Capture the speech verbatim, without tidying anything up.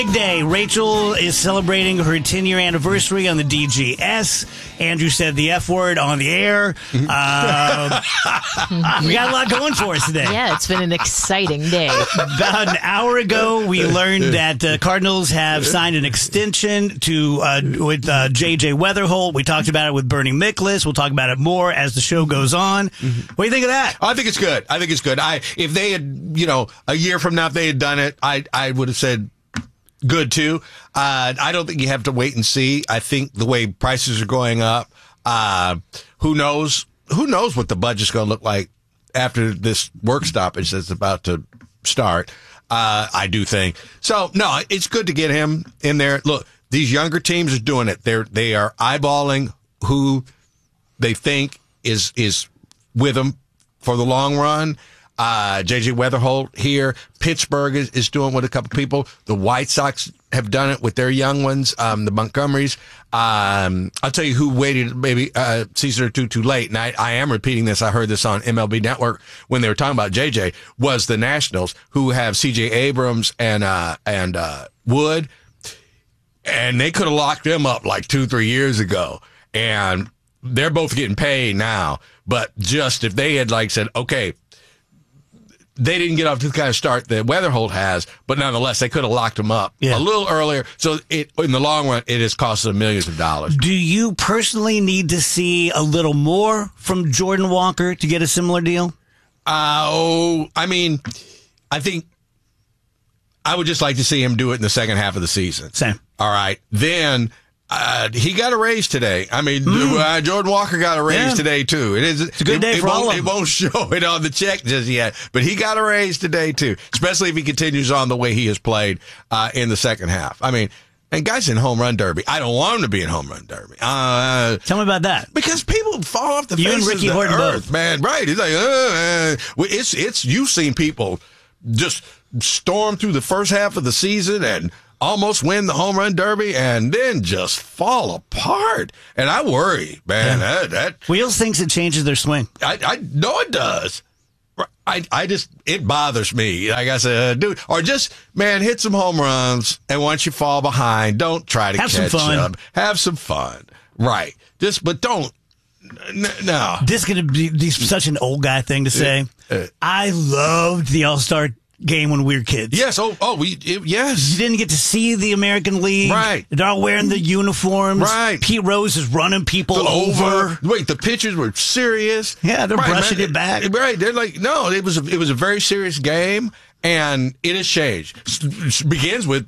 Big day. Rachel is celebrating her ten-year anniversary on the D G S. Andrew said the F word on the air. Uh, we got a lot going for us today. Yeah, it's been an exciting day. About an hour ago, we learned that uh, Cardinals have signed an extension to uh, with uh, J J Weatherholt. We talked about it with Bernie Miklasz. We'll talk about it more as the show goes on. What do you think of that? I think it's good. I think it's good. I if they had, you know, a year from now, if they had done it, I I would have said good too. Uh, I don't think you have to wait and see. I think the way prices are going up, uh, who knows? Who knows what the budget's going to look like after this work stoppage that's about to start? Uh, I do think so. No, it's good to get him in there. Look, these younger teams are doing it. They're they are eyeballing who they think is is with them for the long run. Uh, J J Weatherholt here. Pittsburgh is, is doing with a couple people. The White Sox have done it with their young ones, um, the Montgomerys. Um, I'll tell you who waited maybe a season or two too late, and I, I am repeating this. I heard this on M L B Network when they were talking about J J, was the Nationals, who have C J Abrams and uh, and uh, Wood, and they could have locked them up like two, three years ago, and they're both getting paid now. But just if they had like said, okay, they didn't get off to the kind of start that Weatherholt has, but nonetheless, they could have locked him up yeah. a little earlier. So it, in the long run, it has cost them millions of dollars. Do you personally need to see a little more from Jordan Walker to get a similar deal? Uh, oh, I mean, I think I would just like to see him do it in the second half of the season. Same. All right. Then Uh, he got a raise today. I mean, mm. uh, Jordan Walker got a raise yeah. today, too. It is, it's a good it, day it for all of them. It won't show it on the check just yet, but he got a raise today, too, especially if he continues on the way he has played uh, in the second half. I mean, and guys in home run derby, I don't want him to be in home run derby. Uh, Tell me about that. Because people fall off the you face and Ricky of the Horton earth, both. man. Right. It's like, uh, uh, it's, it's, you've seen people just storm through the first half of the season and almost win the home run derby and then just fall apart. And I worry, man. Yeah. That, that Wheels thinks it changes their swing. I, I know it does. I, I just, it bothers me. Like I said, dude, or just, man, hit some home runs. And once you fall behind, don't try to Have catch some fun. up. Have some fun. Right. Just, but don't. N- no. This is going to be, be such an old guy thing to say. Uh, uh, I loved the All-Star game when we were kids. Yes. Oh, oh, we, it, yes. You didn't get to see the American League. Right. They're all wearing the uniforms. Right. Pete Rose is running people the over. over. Wait, the pitchers were serious. Yeah, they're right, brushing man. it back. Right. They're like, no, it was a, it was a very serious game, and it has changed. It begins with